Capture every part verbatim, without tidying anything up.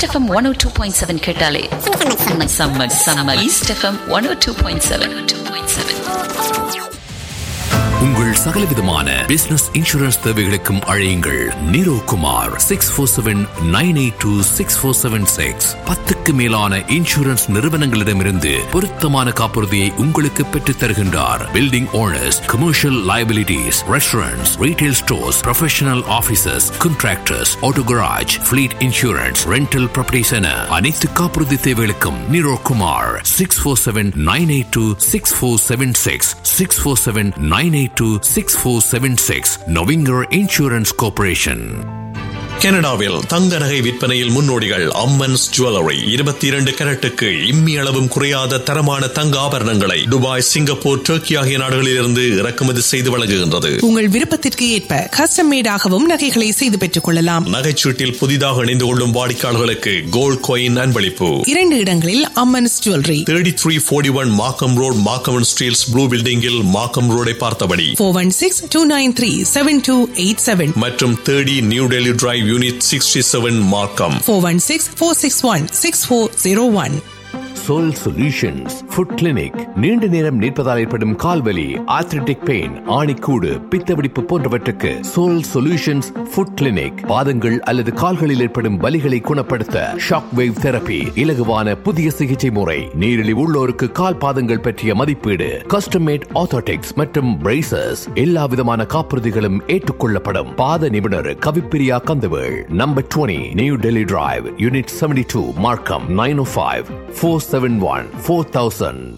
East FM one ஓ two point seven கேட்டாலே செம்ம செம்ம. ஈஸ்ட் எஃப்எம் ஒன் ஓ two point seven two point seven. உங்கள் சகலவிதமான பிசினஸ் இன்சூரன்ஸ் தேவைகளுக்கும் அழையுங்கள் நீரோ Kumar six four seven nine eight two six four seven six. பத்துக்கு மேலான இன்சூரன்ஸ் நிறுவனங்களிடமிருந்து பொருத்தமான காப்புறுதியை உங்களுக்கு பெற்றுத் தருகின்றார். Building owners, commercial liabilities, restaurants, retail stores, professional offices, contractors, auto garage, fleet insurance, rental properties என அனைத்து காப்புறுதி தேவைகளுக்கும் நீரோ Kumar six four seven nine eight two six four seven six six four seven nine eight two six four seven six. நொவிங்கர் insurance corporation. கனடாவில் தங்க நகை விற்பனையில் முன்னோடிகள் Ammans jewellery. இருபத்தி இரண்டு கேரட்டுக்கு இம்மி அளவும் குறையாத தரமான தங்க ஆபரணங்களை துபாய், சிங்கப்பூர், டர்க்கி ஆகிய நாடுகளிலிருந்து இறக்குமதி செய்து வழங்குகின்றது. உங்கள் விருப்பத்திற்கு ஏற்ப கஸ்டம் மேடாகவும் நகைகளை செய்து பெற்றுக் கொள்ளலாம். நகைச்சீட்டில் புதிதாக இணைந்து கொள்ளும் வாடிக்கையாளர்களுக்கு கோல்ட் காயின் அன்பளிப்பு. இரண்டு இடங்களில் Ammans jewellery. Thirty three forty one மார்க்கம் ரோட், மார்க்கம் ஸ்டீல்ஸ் ப்ளூ பில்டிங்கில் மார்க்கம் ரோடை பார்த்தபடி four one six two nine three seven two eight seven மற்றும் thirty new Delhi drive unit sixty seven மார்க்கம் four one six four six one six four zero one. Soul Solutions Foot Clinic. நீண்ட நேரம் நிற்பதால் ஏற்படும் கால்வலி, ஆர்த்ரிட்டிக் பெயின், ஆணிக்கூடு, பித்தவெடிப்பு போன்றவற்றுக்கு Soul Solutions Foot Clinic. பாதங்கள் அல்லது கால்களில் ஏற்படும் வலிகளை குணப்படுத்த ஷாக் வேவ் தெரபி, இலகுவான புதிய சிகிச்சை முறை, நீரிழிவு உள்ளோருக்கு கால் பாதங்கள் பற்றிய மதிப்பீடு, கஸ்டம் மேட் ஆர்த்தோட்டிக்ஸ் மற்றும் பிரேசஸ். எல்லா விதமான காப்புறுதிகளும் ஏற்றுக்கொள்ளப்படும். பாத நிபுணர் Kavipriya Kandavel. Number twenty new Delhi drive, unit seventy two, மார்க்கம் நைன் ஓ five four seven one four thousand.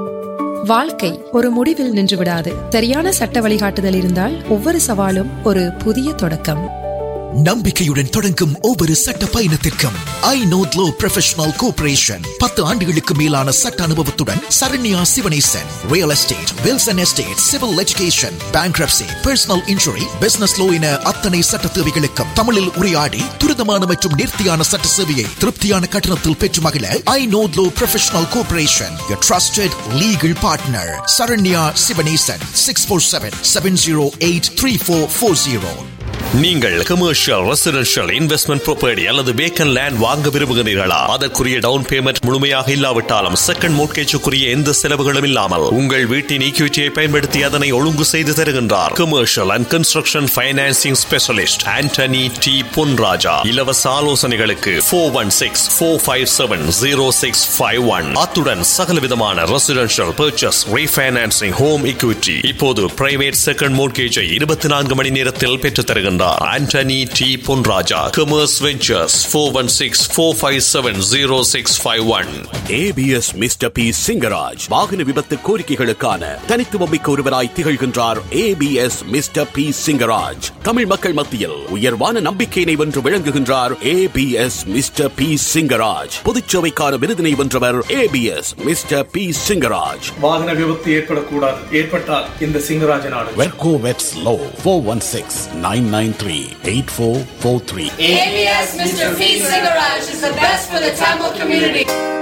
வாழ்க்கை ஒரு முடிவில் நின்று விடாது. சரியான சட்ட வழிகாட்டுதல் இருந்தால் ஒவ்வொரு சவாலும் ஒரு புதிய தொடக்கம். நம்பிக்கையுடன் தொடங்கும் ஒவ்வொரு சட்ட பயணத்திற்கும் ஐ நோட் லோ ப்ரொஃபஷனல் கோஆபரேஷன் பத்து ஆண்டுகளுக்கு மேலான சட்ட அனுபவத்துடன் Saranya Sivanesan. Real estate, Wilson estate, civil education, bankruptcy, personal injury, business low என அத்தனை சட்ட தேவைகளுக்கும் தமிழில் உரையாடி துரிதமான மற்றும் நேர்த்தியான சட்ட சேவையை திருப்தியான கட்டணத்தில் பெற்று மகிழ ஐ note low professional cooperation, your trusted legal partner. Saranya Sivanesan six four seven seven zero eight three four four zero. நீங்கள் கமர்ஷியல், ரெசிடென்ஷியல், இன்வெஸ்ட்மெண்ட் ப்ராப்பர்ட்டி அல்லது வேக்கன் லேண்ட் வாங்க விரும்புகிறீர்களா? அதற்குரிய டவுன் பேமெண்ட் முழுமையாக இல்லாவிட்டாலும் செகண்ட் மோட்கேஜுக்குரிய எந்த செலவுகளும் இல்லாமல் உங்கள் வீட்டின் ஈக்விட்டியை பயன்படுத்தி அதனை ஒழுங்கு செய்து தருகின்றார் commercial and construction financing specialist Antony D Ponraja. இலவச ஆலோசனைகளுக்கு four one six four five seven zero six five one. அத்துடன் சகல விதமான residential purchase, refinancing, home equity. இப்போது பிரைவேட் செகண்ட் மோட்கேஜை இருபத்தி நான்கு மணி நேரத்தில் பெற்றுத் தருகின்றார். Antony D Ponraja. Commerce ventures four one six four five seven zero six five one. ABS mister B Singaraj வாகன விபத்து கோரிக்கைகளுக்கான தனித்துவமிக்க ஒருவராய் திகழ்கின்றார். ABS mister B Singaraj Tamil மக்கள் மத்தியில் உயர்வான நம்பிக்கையினை வென்று விளங்குகின்றார். ஏபிஎஸ் மிஸ்டர் பி சிங்கராஜ் பொதுச்சேவைக்கான விருதினை வென்றவர். ABS mister B Singaraj. வாகன விபத்து ஏற்படக்கூடாது, ஏற்பட்டால் இந்த சிங்கராஜ் நாடு. வெர்கோ வெட்ஸ் low four one six nine nine three eight four four three. A B S Mister P. Singaraj is the best for the Tamil community.